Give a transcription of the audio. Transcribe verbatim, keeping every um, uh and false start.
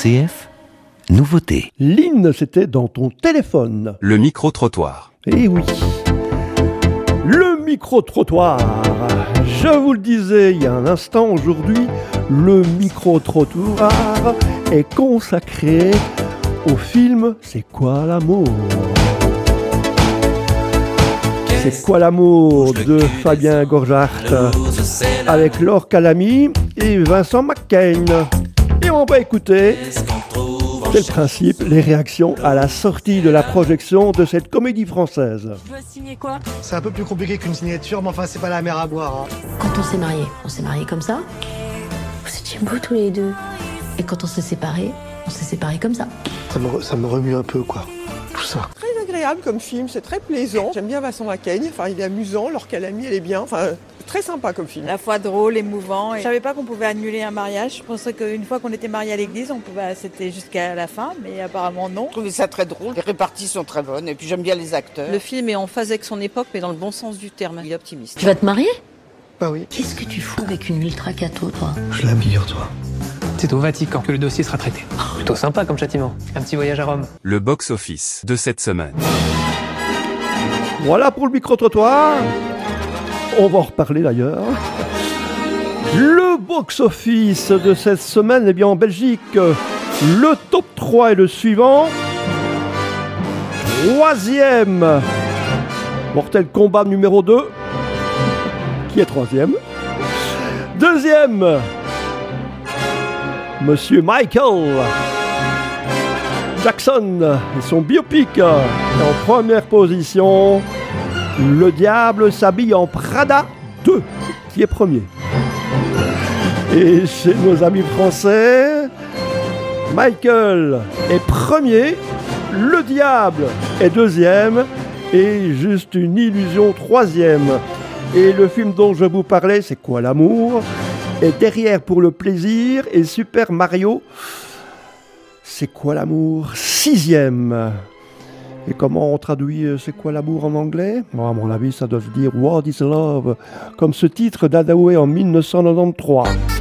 C F, nouveauté. Lynn, c'était dans ton téléphone. Le micro-trottoir. Eh oui. Le micro-trottoir. Je vous le disais il y a un instant, aujourd'hui, le micro-trottoir est consacré au film C'est quoi l'amour ? C'est quoi l'amour de Fabien Gorgart avec Laure Calamy et Vincent McCain. Et on va écouter, c'est le principe, les réactions à la sortie de la projection de cette comédie française. Tu dois signer quoi ? C'est un peu plus compliqué qu'une signature, mais enfin c'est pas la mer à boire. Hein. Quand on s'est mariés, on s'est mariés comme ça. Vous étiez beaux tous les deux. Et quand on s'est séparés, on s'est séparés comme ça. Ça me, ça me remue un peu, quoi. Tout ça. Très agréable comme film, c'est très plaisant. J'aime bien Vincent McCain, enfin il est amusant, Laure Calamy elle est bien, enfin très sympa comme film. À la fois drôle, émouvant. Et je savais pas qu'on pouvait annuler un mariage. Je pensais qu'une fois qu'on était mariés à l'église, on pouvait, c'était jusqu'à la fin, mais apparemment non. Je trouvais ça très drôle, les réparties sont très bonnes et puis j'aime bien les acteurs. Le film est en phase avec son époque, mais dans le bon sens du terme. Il est optimiste. Tu vas te marier ? Bah oui. Qu'est-ce que tu fous avec une ultra cato, toi ? Je l'aime, figure-toi. C'est au Vatican que le dossier sera traité. Plutôt sympa comme châtiment. Un petit voyage à Rome. Le box-office de cette semaine. Voilà pour le micro-trottoir. On va en reparler d'ailleurs. Le box-office de cette semaine, eh bien en Belgique, le top trois est le suivant. Troisième, Mortel Kombat numéro deux, qui est troisième. Deuxième, Monsieur Michael Jackson et son biopic. Et en première position, Le Diable s'habille en Prada deux, qui est premier. Et chez nos amis français, Michael est premier, Le Diable est deuxième et Juste une illusion troisième. Et le film dont je vous parlais, C'est quoi l'amour ? Est derrière pour le plaisir et Super Mario, C'est quoi l'amour ? Sixième. Et comment on traduit C'est quoi l'amour en anglais ? Bon, à mon avis, ça doit se dire What is love ? Comme ce titre d'Adaway en mille neuf cent quatre-vingt-treize.